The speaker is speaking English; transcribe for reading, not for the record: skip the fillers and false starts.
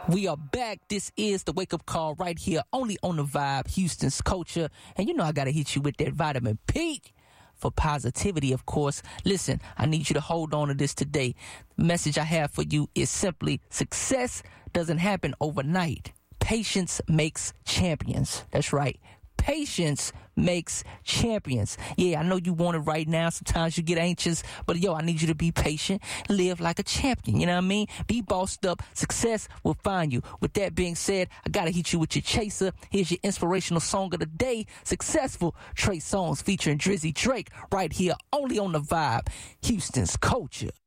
We are back. This is the Wake Up Call right here, only on the Vibe, Houston's Culture. And you know I got to hit you with that vitamin P for positivity, of course. Listen, I need you to hold on to this today. The message I have for you is simply success doesn't happen overnight. Patience makes champions. That's right. Patience makes champions. Yeah, I know you want it right now. Sometimes you get anxious, but I need you to be patient. Live like a champion. You know what I mean? Be bossed up. Success will find you. With that being said, I gotta hit you with your chaser. Here's your inspirational song of the day. Successful Trey Songz featuring Drizzy Drake right here only on the Vibe, Houston's Culture.